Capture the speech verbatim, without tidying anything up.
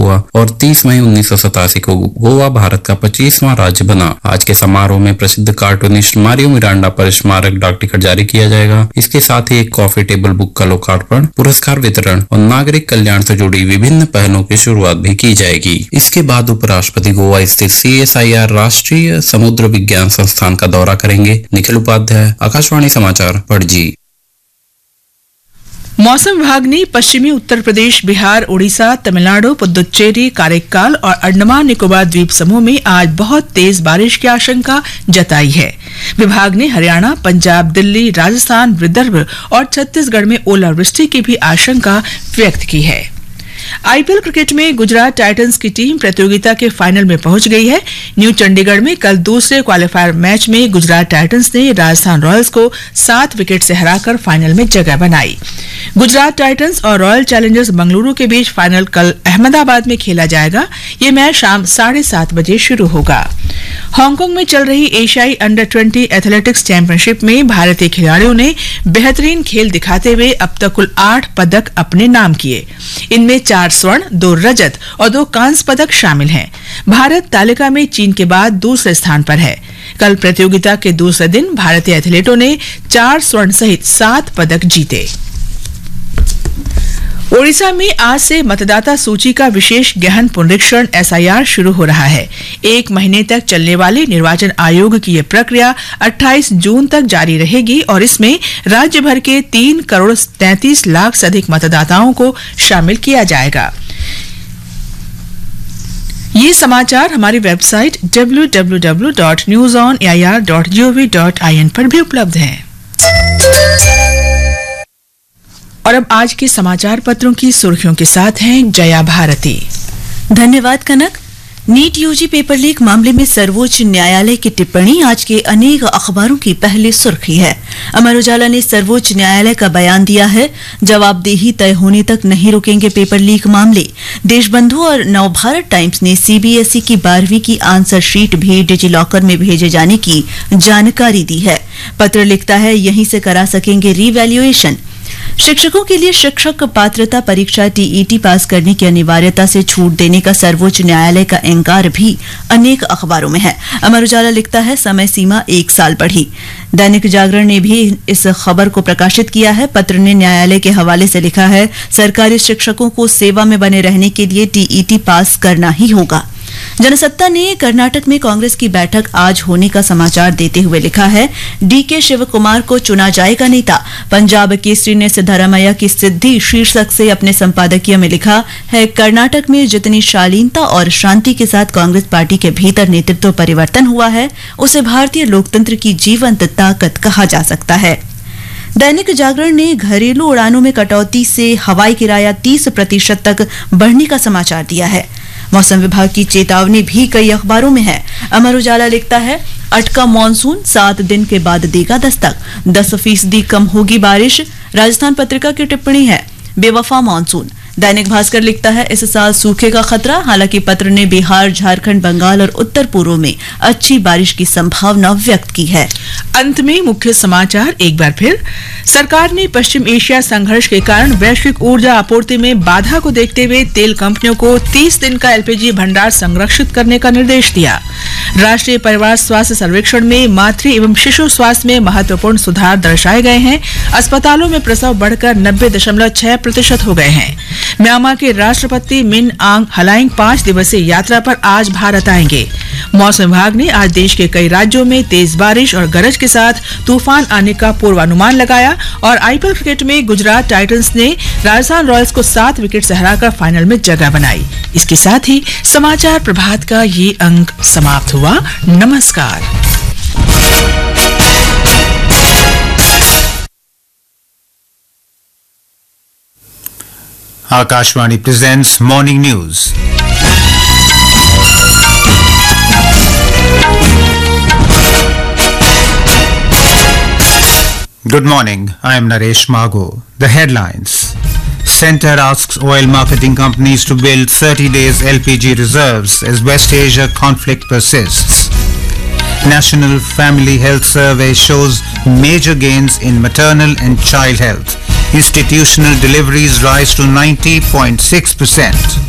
हुआ और तीस मई उन्नीस सौ सतासी को गोवा भारत का पच्चीसवां राज्य बना। आज के समारोह में प्रसिद्ध कार्टूनिस्ट मारियो मिरांडा पर स्मारक डाक टिकट जारी किया जाएगा। इसके साथ ही एक कॉफी टेबल बुक का लोकार्पण, पुरस्कार वितरण और नागरिक कल्याण से जुड़ी विभिन्न पहलों की शुरुआत भी की जाएगी। इसके बाद उपराष्ट्रपति गोवा स्थित सी एस आई आर राष्ट्रीय समुद्र विज्ञान संस्थान का दौरा करेंगे। निखिल उपाध्याय, आकाशवाणी समाचार, पणजी। मौसम विभाग ने पश्चिमी उत्तर प्रदेश, बिहार, उड़ीसा, तमिलनाडु, पुदुच्चेरी, कारेकाल और अंडमान निकोबार द्वीप समूह में आज बहुत तेज बारिश की आशंका जताई है। विभाग ने हरियाणा, पंजाब, दिल्ली, राजस्थान, विदर्भ और छत्तीसगढ़ में ओलावृष्टि की भी आशंका व्यक्त की है। आईपीएल क्रिकेट में गुजरात टाइटंस की टीम प्रतियोगिता के फाइनल में पहुंच गई है। न्यू चंडीगढ़ में कल दूसरे क्वालिफायर मैच में गुजरात टाइटंस ने राजस्थान रॉयल्स को सात विकेट से हराकर फाइनल में जगह बनाई। गुजरात टाइटंस और रॉयल चैलेंजर्स बेंगलुरु के बीच फाइनल कल अहमदाबाद में खेला जाएगा। ये मैच शाम साढ़े सात बजे शुरू होगा। हांगकांग में चल रही एशियाई अंडर ट्वेंटी एथलेटिक्स चैंपियनशिप में भारतीय खिलाड़ियों ने बेहतरीन खेल दिखाते हुए अब तक कुल आठ पदक अपने नाम किए। इनमें चार स्वर्ण, दो रजत और दो कांस्य पदक शामिल हैं। भारत तालिका में चीन के बाद दूसरे स्थान पर है। कल प्रतियोगिता के दूसरे दिन भारतीय एथलीटों ने चार स्वर्ण सहित सात पदक जीते। ओडिशा में आज से मतदाता सूची का विशेष गहन पुनरीक्षण एस आई आर शुरू हो रहा है। एक महीने तक चलने वाली निर्वाचन आयोग की यह प्रक्रिया अट्ठाईस जून तक जारी रहेगी और इसमें राज्य भर के तीन करोड़ तैंतीस लाख से अधिक मतदाताओं को शामिल किया जाएगा। ये समाचार हमारी website W W W dot news on A I R dot G O V dot I N पर भी उपलब्ध हैं। और अब आज के समाचार पत्रों की सुर्खियों के साथ हैं जया भारती। धन्यवाद कनक। नीट यूजी पेपर लीक मामले में सर्वोच्च न्यायालय की टिप्पणी आज के अनेक अखबारों की पहली सुर्खी है। अमर उजाला ने सर्वोच्च न्यायालय का बयान दिया है, जवाबदेही तय होने तक नहीं रुकेंगे पेपर लीक मामले। देशबंधु और नवभारत टाइम्स ने सीबीएसई की बारहवीं की आंसर शीट भी डिजी लॉकर में भेजे जाने की जानकारी दी है। पत्र लिखता है, यहीं से करा सकेंगे रीवैल्यूएशन। शिक्षकों के लिए शिक्षक पात्रता परीक्षा टीईटी पास करने की अनिवार्यता से छूट देने का सर्वोच्च न्यायालय का इंकार भी अनेक अखबारों में है। अमर उजाला लिखता है, समय सीमा एक साल बढ़ी। दैनिक जागरण ने भी इस खबर को प्रकाशित किया है। पत्र ने न्यायालय के हवाले से लिखा है, सरकारी शिक्षकों को सेवा में बने रहने के लिए टीईटी पास करना ही होगा। जनसत्ता ने कर्नाटक में कांग्रेस की बैठक आज होने का समाचार देते हुए लिखा है, डीके शिव कुमार को चुना जाएगा नेता। पंजाब केसरी ने सिद्धारमैया की सिद्धि शीर्षक से अपने संपादकीय में लिखा है, कर्नाटक में जितनी शालीनता और शांति के साथ कांग्रेस पार्टी के भीतर नेतृत्व परिवर्तन हुआ है, उसे भारतीय लोकतंत्र की जीवंत ताकत कहा जा सकता है। दैनिक जागरण ने घरेलू उड़ानों में कटौती से हवाई किराया तीस प्रतिशत तक बढ़ने का समाचार दिया है। मौसम विभाग की चेतावनी भी कई अखबारों में है। अमर उजाला लिखता है, अटका मॉनसून सात दिन के बाद देगा दस्तक, दस फीसदी कम होगी बारिश। राजस्थान पत्रिका की टिप्पणी है, बेवफा मॉनसून। दैनिक भास्कर लिखता है, इस साल सूखे का खतरा। हालांकि पत्र ने बिहार, झारखंड, बंगाल और उत्तर पूर्व में अच्छी बारिश की संभावना व्यक्त की है। अंत में मुख्य समाचार एक बार फिर। सरकार ने पश्चिम एशिया संघर्ष के कारण वैश्विक ऊर्जा आपूर्ति में बाधा को देखते हुए तेल कंपनियों को तीस दिन का एलपीजी भंडार संरक्षित करने का निर्देश दिया। राष्ट्रीय परिवार स्वास्थ्य सर्वेक्षण में मातृ एवं शिशु स्वास्थ्य में महत्वपूर्ण सुधार दर्शाए गए हैं। अस्पतालों में प्रसव बढ़कर नब्बे दशमलव छह प्रतिशत हो गए हैं। म्यांमार के राष्ट्रपति मिन आंग हलाइंग पांच दिवसीय यात्रा पर आज भारत आएंगे। मौसम विभाग ने आज देश के कई राज्यों में तेज बारिश और गरज के साथ तूफान आने का पूर्वानुमान लगाया और आईपीएल क्रिकेट में गुजरात टाइटंस ने राजस्थान रॉयल्स को सात विकेट से हराकर फाइनल में जगह बनाई। इसके साथ ही समाचार प्रभात का ये अंक समाप्त हुआ। नमस्कार। Akashvani presents Morning News. Good morning, I am Naresh Mago. The headlines. Centre asks oil marketing companies to build thirty days L P G reserves as West Asia conflict persists. National Family Health Survey shows major gains in maternal and child health. Institutional deliveries rise to ninety point six percent.